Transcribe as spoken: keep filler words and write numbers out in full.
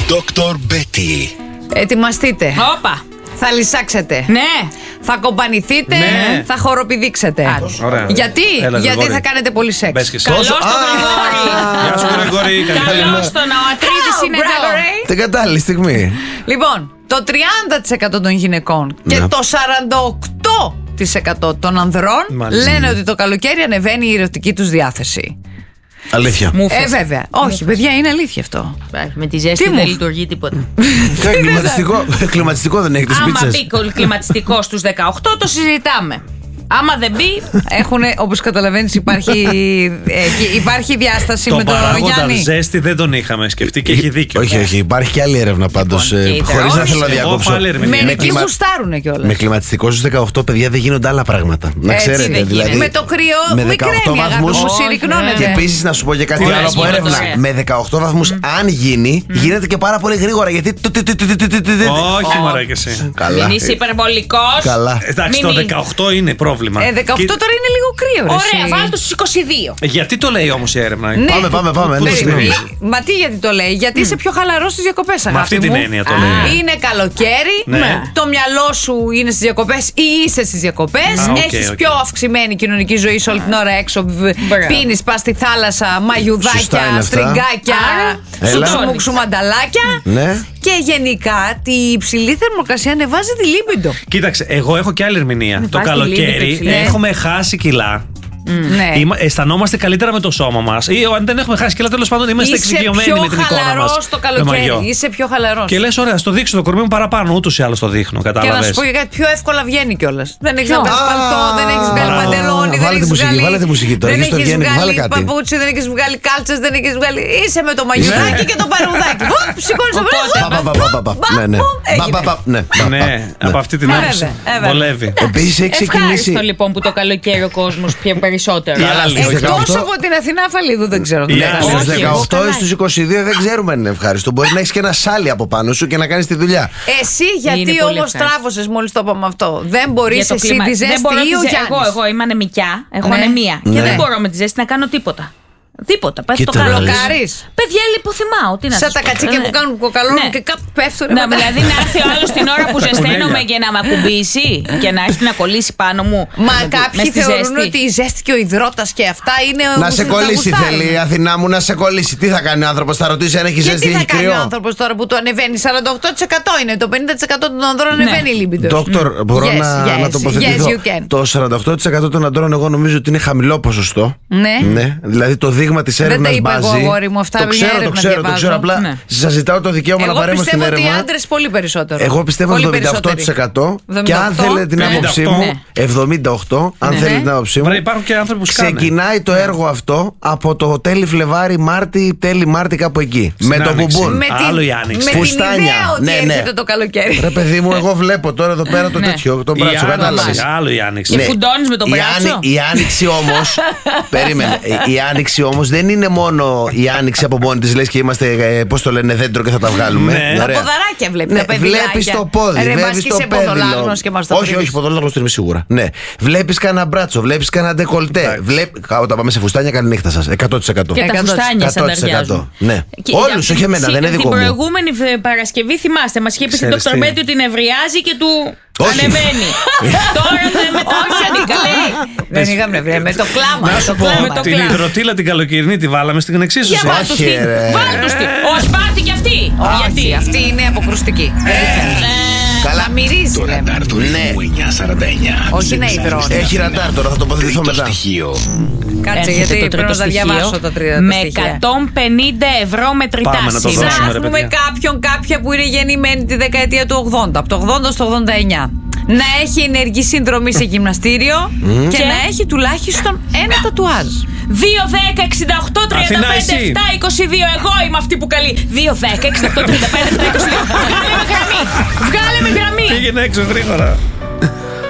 Δόκτωρ Μπέτι. Ετοιμαστείτε. Όπα. Θα λυσάξετε. Ναι. Θα κομπανηθείτε. Ναι. Θα χοροπηδήξετε. Ωραία. Γιατί, Έλα, γιατί Γρηγόρη. θα κάνετε πολύ σεξ. Μπες και εσύ. Καλώς τον Γρηγόρη. Γεια σου, Γρηγόρη. Καλώς τον, ο Ατρίδης είναι εδώ. Την κατάλληλη στιγμή. Λοιπόν, το τριάντα τοις εκατό των γυναικών και Ναι. το σαράντα οκτώ τοις εκατό των ανδρών Μάλιστα. λένε ότι το καλοκαίρι ανεβαίνει η ερωτική τους διάθεση. Αλήθεια. Μου Ε, βέβαια. Όχι, παιδιά, είναι αλήθεια αυτό. Με τη ζέστη Τι δεν μου? λειτουργεί τίποτα. Κλιματιστικό, κλιματιστικό δεν έχει τις Άμα πίτσες. μπει κλιματιστικό στους δεκαοκτώ, το συζητάμε. Άμα δεν μπει. Έχουν, όπως καταλαβαίνεις, υπάρχει, ε, υπάρχει διάσταση Το με τον παράγοντα Γιάννη. ζέστη δεν τον είχαμε σκεφτεί και έχει δίκιο. Όχι, όχι, υπάρχει και άλλη έρευνα πάντως. Λοιπόν, και Χωρίς να όχι, θέλω να εγώ διακόψω. έχω άλλη ερμηνεία. Με Μερικοί κλιμα- γουστάρουνε κιόλας. Με κλιματιστικό στους δεκαοκτώ, παιδιά, δεν γίνονται άλλα πράγματα. Να Έτσι ξέρετε. δεν Δηλαδή, γίνεται. Με το κρύο με μικραίνει, δεκαοκτώ αγάπη βαθμούς. μου, Όχι, συρρυκνώνεται. Και επίσης να σου πω και κάτι Όχι, άλλο από γίνεται, έρευνα. ωραία. Με δεκαοκτώ βαθμούς, αν γίνει, γίνεται και πάρα πολύ γρήγορα. Γιατί. Όχι, μωρέ και εσύ. Καλά. Μην είσαι υπερβολικός. Καλά. Εντάξει, Μη, το μη. δεκαοκτώ είναι πρόβλημα. Ε, δεκαοκτώ Και- τώρα είναι λίγο κρύο, ρε, Ωραία, εσύ. βάλ' το στους είκοσι δύο. Γιατί το λέει όμως η έρευνα? Ναι. Πάμε, πάμε, πάμε. Πού Ναι, το συγγνώμη. στηρίζει? Μα τι γιατί το λέει, γιατί είσαι πιο χαλαρός στις διακοπές, αγάπη Με αυτή την μου. έννοια το Α, λέει. Είναι καλοκαίρι, Ναι. το μυαλό σου είναι στις διακοπές ή είσαι στις διακοπές. Α, οκ, Έχεις οκ. πιο αυξημένη κοινωνική ζωή σε όλη την ώρα έξω. β- Μπράβο. Πίνεις, πας στη θάλασσα, Σωστά μαγιουδάκια, είναι αυτά. στριγκάκια, Έλα. σουξουμουξου μανταλάκια. Ναι. Και γενικά η υψηλή θερμοκρασία ανεβάζει τη λίμπιντο. Κοίταξε, εγώ έχω και άλλη ερμηνεία. Το βάζει τη λίμπη καλοκαίρι το υψηλό. έχουμε χάσει κιλά. Ναι. Είμα- αισθανόμαστε καλύτερα με το σώμα μας. Ή αν δεν έχουμε χάσει κιλά, τέλος πάντων είμαστε Είσαι εξοικειωμένοι πιο με την εικόνα χαλαρός μας. το Με μαγιό. καλοκαίρι. Είσαι πιο χαλαρός. Και λες, ωραία, στο δείξω το κορμί μου παραπάνω. Ούτως ή άλλως το δείχνω. Και να σου Κατάλαβες. πω για κάτι πιο εύκολα βγαίνει κιόλας. Δεν έχεις Ποιο? να βγάλεις παλτό, δεν έχεις βγάλει Μπράβο. παντελόνι, δεν Βάλε τη έχεις μουσική, βγάλει. βάλε τη μουσική τώρα, Δεν γιατί στο έχεις Γιάννη, βάλε βγάλει κάτι. παπούτσι, δεν έχεις βγάλει κάλτσες, δεν έχεις βγάλει. Είσαι με το μαγιουδάκι και το παρουδάκι. Χωπ, σηκώνεις το Οπότε, βράδυ. Πα, πα, πα, πα, πα. Ναι, ναι. Πα, πα, πα, ναι. Πα, πα. Ναι, από αυτή την Ε, άποψη. βέβαια, ε, βέβαια. Βολεύει. Επίσης έχει ξεκινήσει. Ευχάριστο λοιπόν που το καλοκαίρι ο κόσμος πιο περισσότερο. Οι άλλοι. Στους Εκτός δεκαοκτώ από την Αθηνά Φαλίδου δεν ξέρω. Οι δεν άλλοι. ξέρω. Στους Όχι, δεκαοκτώ εγώ ή καλά. στους είκοσι δύο δεν ξέρουμε αν είναι ευχάριστο. Μπορεί να έχεις και ένα σάλι από πάνω σου και να κάνεις τη δουλειά. Εσύ Είναι γιατί πολύ όμως ευχάριστο. τράβωσες μόλις το είπαμε αυτό. Δεν μπορείς Για το εσύ κλίμα. τη Δεν ζέστη μπορώ ή τη ο ζε- Εγώ, Γιάννης. εγώ είμαι ανεμικιά, έχω Ναι. ανεμία. Και Ναι. δεν μπορώ με τη ζέστη να κάνω τίποτα. Τίποτα. Πες το Κοίτα, κάνω. να δεις. Μπλοκάρεις. Παιδιά, λιποθυμάω. Τι να Σαν σας τα πω, κατσίκια ναι. που κάνουν κοκαλώνουν Ναι. και κάπου πέφτουν. Να, δηλαδή να έρθει ο άλλο την ώρα που ζεσταίνομαι και να με ακουμπήσει και να έρθει να κολλήσει πάνω μου. Μα μες κάποιοι στη θεωρούν ζέστη. ότι η ζέστη και ο υδρότας και αυτά είναι. Να σε θα κολλήσει γουστάρουν. θέλει η Αθηνά μου, να σε κολλήσει. Τι θα κάνει ο άνθρωπος, θα ρωτήσει αν έχει Και ζέστη τι ή θα έχει κάνει ο κρύο. άνθρωπος τώρα που το ανεβαίνει, σαράντα οκτώ τοις εκατό είναι, το πενήντα τοις εκατό των ανδρών ανεβαίνει η λίμπιντος. Δόκτωρ, μπορώ Yes, να, yes, να τοποθετηθώ. yes, you can. Το σαράντα οκτώ τοις εκατό των αντρών, εγώ νομίζω ότι είναι χαμηλό ποσοστό. Ναι. Ναι. Δηλαδή το δείγμα της Δεν τα έρευνας είπα εγώ, μπάζει. αγόρι μου, αυτά Το μια ξέρω, το έρευνα ξέρω, το διαβάζω. ξέρω. Απλά Ναι. σας ζητάω το δικαίωμα να Εγώ παρέμβω στην πιστεύω ότι οι έρευνα. άντρες πολύ περισσότερο. Εγώ πιστεύω Πολύ εβδομήντα οκτώ τοις εκατό και αν εβδομήντα οκτώ, θέλετε την ναι. άποψή εβδομήντα οκτώ. μου, εβδομήντα οκτώ, αν Ναι. θέλετε την άποψή μου, Βρε, υπάρχουν και άνθρωποι που σκάνε. ξεκινάει το έργο αυτό από το τέλη Φλεβάρι, Μάρτι, τέλη Μάρτι, κάπου εκεί. Με το άνοιξη. μπουμπούν. Με Άλλο η την, άνοιξη. με την Φουστάνια. ιδέα ότι Ναι, ναι. έρχεται το καλοκαίρι. Ρε παιδί μου, εγώ βλέπω τώρα εδώ πέρα το τέτοιο, το Η μπράτσο, άνοιξη, κατάλαβες. άλλο η άνοιξη. Και φουντώνεις με το Η μπράτσο. άνοι- Η άνοιξη όμως, περίμενε, η άνοιξη όμως δεν είναι μόνο η άνοιξη από μόνη της, λες και είμαστε, ε, πώς το λένε, δέντρο και θα τα βγάλουμε. Ναι. Τα Ωραία. ποδαράκια βλέπει, Ναι, τα παιδιλάκια. βλέπεις το πόδι, Ρε, βλέπεις μπας και το είσαι πέδιλο. ποδολάγνος και μας το Όχι, κρύβεις. όχι, ποδολάγνος είμαι σίγουρα. Ναι. Βλέπεις κανένα μπράτσο, βλέπεις κανένα ντεκολτέ. Βλέπ... Όταν πάμε σε φουστάνια, καλή νύχτα σας. εκατό τοις εκατό. Και τα εκατό τοις εκατό. φουστάνια σαν εκατό τοις εκατό. ταιριάζουν. Ναι. Και Όλους, για- όχι εμένα, συ- δεν είναι δικό Την μου. προηγούμενη β- Παρασκευή θυμάστε, μας είχε πει στην Ξέρεις Δόκτωρ τι. Μπέτι ότι νευριάζει και του Όχι. ανεβαίνει. Τώρα δεν με τα λέει. Δεν είχαμε βρε, με το κλάμα. Να με σου το πω, κλάμα. το την κλάμα. υδροτήλα την καλοκαιρινή τη βάλαμε στην Για εξίσωση. βάλ' του Όχι, στην. ρε. Βάλ' του στην. Ο Σπάρτη κι αυτή. Γιατί. Όχι, αυτή είναι αποκρουστική. Καλά. Να μυρίζει, Το λέμε. ραντάρ του Ναι. ρυθμού εννιακόσια σαράντα εννιά. Όχι να υδρώνει. Έχει ραντάρ τώρα, θα τοποθετηθώ Τρίτο μετά. στοιχείο. Κάτσε, Έρχεται γιατί το πρέπει τρίτο να τα στοιχείο διαβάσω τα τρίτα με στοιχεία. εκατόν πενήντα ευρώ μετρητά Πάμε να το σήμερα. δώσουμε, ρε Ψάχνουμε παιδιά. κάποιον, κάποια που είναι γεννημένη τη δεκαετία του ογδόντα, από το ογδόντα στο ογδόντα εννιά. Να έχει ενεργή συνδρομή σε γυμναστήριο και, Και? να έχει τουλάχιστον ένα τατουάζ. δύο δέκα εξήντα οκτώ τριάντα Αθηνά, πέντε εσύ. επτά είκοσι δύο. Εγώ είμαι αυτή που καλεί. δύο δέκα εξήντα οκτώ τριάντα πέντε επτά είκοσι δύο. Βγάλε με γραμμή. Βγάλε με γραμμή. Πήγαινε έξω γρήγορα.